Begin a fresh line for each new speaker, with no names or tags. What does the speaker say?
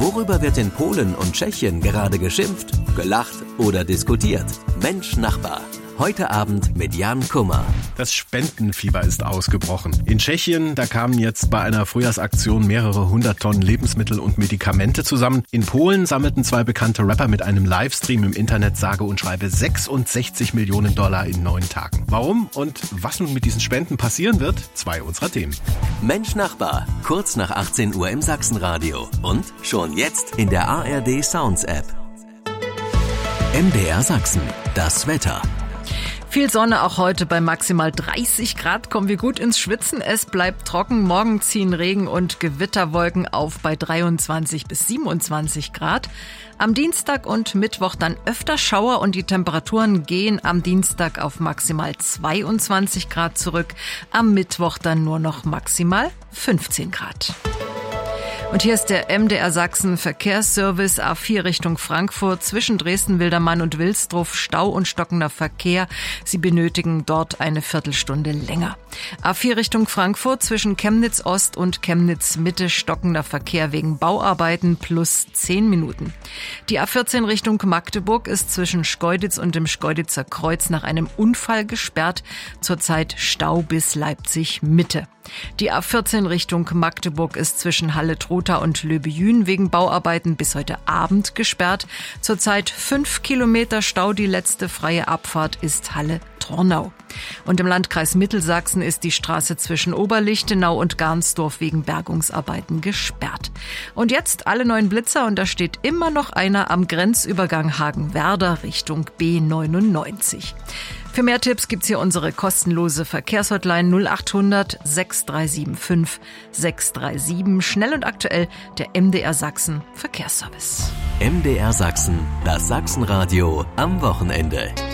Worüber wird in Polen und Tschechien gerade geschimpft, gelacht oder diskutiert? Mensch Nachbar. Heute Abend mit Jan Kummer.
Das Spendenfieber ist ausgebrochen. In Tschechien, da kamen jetzt bei einer Frühjahrsaktion mehrere 100 Tonnen Lebensmittel und Medikamente zusammen. In Polen sammelten 2 bekannte Rapper mit einem Livestream im Internet sage und schreibe $66 Millionen in 9 Tagen. Warum und was nun mit diesen Spenden passieren wird? 2 unserer Themen.
Mensch Nachbar, kurz nach 18 Uhr im Sachsenradio und schon jetzt in der ARD Sounds App. MDR Sachsen, das Wetter.
Viel Sonne auch heute bei maximal 30 Grad. Kommen wir gut ins Schwitzen. Es bleibt trocken. Morgen ziehen Regen und Gewitterwolken auf bei 23 bis 27 Grad. Am Dienstag und Mittwoch dann öfter Schauer und die Temperaturen gehen am Dienstag auf maximal 22 Grad zurück. Am Mittwoch dann nur noch maximal 15 Grad. Und hier ist der MDR Sachsen Verkehrsservice A4 Richtung Frankfurt. Zwischen Dresden-Wildermann und Wilsdruff Stau und stockender Verkehr. Sie benötigen dort eine Viertelstunde länger. A4 Richtung Frankfurt zwischen Chemnitz Ost und Chemnitz Mitte stockender Verkehr wegen Bauarbeiten plus 10 Minuten. Die A14 Richtung Magdeburg ist zwischen Schkeuditz und dem Schkeuditzer Kreuz nach einem Unfall gesperrt. Zurzeit Stau bis Leipzig Mitte. Die A14 Richtung Magdeburg ist zwischen Halle-Trotha und Löbejün wegen Bauarbeiten bis heute Abend gesperrt. Zurzeit 5 Kilometer Stau. Die letzte freie Abfahrt ist Halle-Tornau. Und im Landkreis Mittelsachsen ist die Straße zwischen Oberlichtenau und Garnsdorf wegen Bergungsarbeiten gesperrt. Und jetzt alle 9 Blitzer und da steht immer noch einer am Grenzübergang Hagenwerder Richtung B99. Für mehr Tipps gibt's hier unsere kostenlose Verkehrshotline 0800 6375 637. Schnell und aktuell der MDR Sachsen Verkehrsservice.
MDR Sachsen, das Sachsenradio am Wochenende.